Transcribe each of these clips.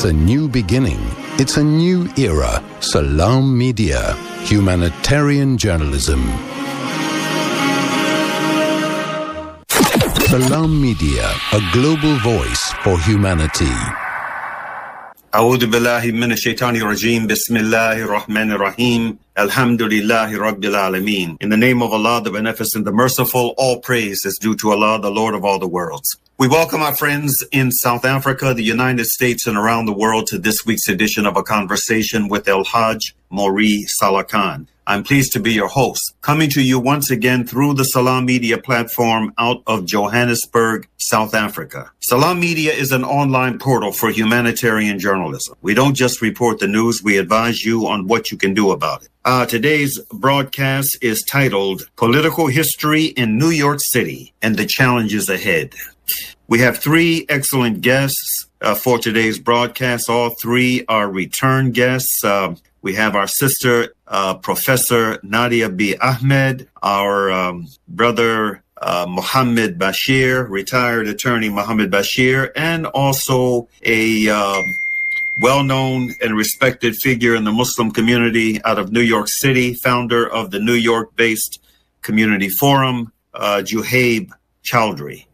a new beginning. It's a new era. Salam Media. Humanitarian journalism. Salam Media, a global voice for humanity. أعوذ بالله من الشيطان الرجيم بسم الله الرحمن الرحيم الحمد لله رب العالمين. In the name of Allah, the Beneficent, the Merciful, all praise is due to Allah, the Lord of all the worlds. We welcome our friends in South Africa, the United States, and around the world to this week's edition of A Conversation with El Hajj Mauri Salah Khan. I'm pleased to be your host, coming to you once again through the Salam Media platform out of Johannesburg, South Africa. Salam Media is an online portal for humanitarian journalism. We don't just report the news, we advise you on what you can do about it. Today's broadcast is titled Political History in New York City and the Challenges Ahead. We have three excellent guests for today's broadcast. All three are return guests. We have our sister, Professor Nadia B. Ahmed, our brother, Mohammed Bashir, retired attorney Mohammed Bashir, and also a well-known and respected figure in the Muslim community out of New York City, founder of the New York-based Community Forum, Juhaib Chowdhury.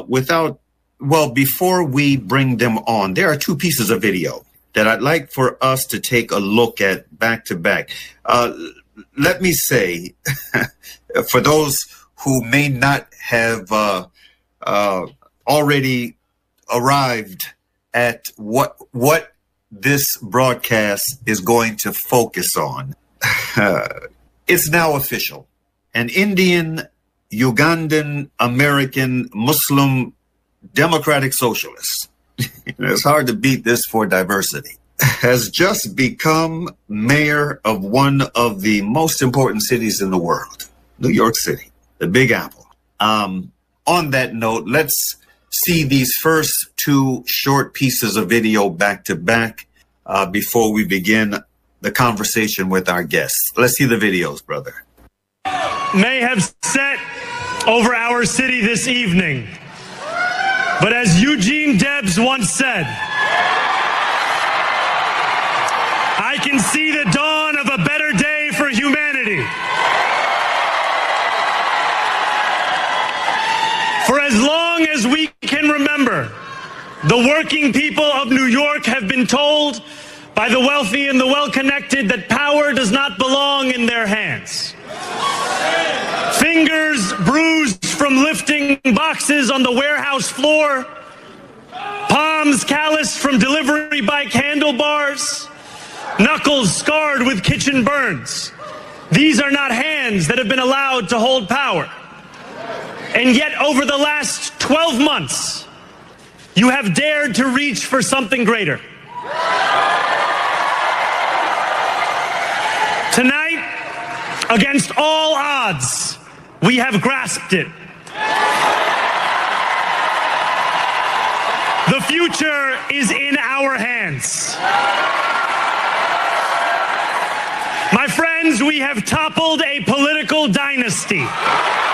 Before we bring them on, there are two pieces of video that I'd like for us to take a look at back to back. Let me say, for those who may not have already arrived at what this broadcast is going to focus on, it's now official. An Indian, Ugandan, American, Muslim, Democratic Socialist, it's hard to beat this for diversity, has just become mayor of one of the most important cities in the world, New York City, the Big Apple. On that note, let's see these first two short pieces of video back to back before we begin the conversation with our guests. Let's see the videos, brother. May have set over our city this evening. But as Eugene Debs once said, I can see the dawn of a better day for humanity. For as long as we can remember, the working people of New York have been told by the wealthy and the well-connected that power does not belong in their hands. Fingers bruised from lifting boxes on the warehouse floor, palms calloused from delivery bike handlebars, knuckles scarred with kitchen burns. These are not hands that have been allowed to hold power. And yet over the last 12 months, you have dared to reach for something greater. Tonight, against all odds, we have grasped it. The future is in our hands. My friends, we have toppled a political dynasty.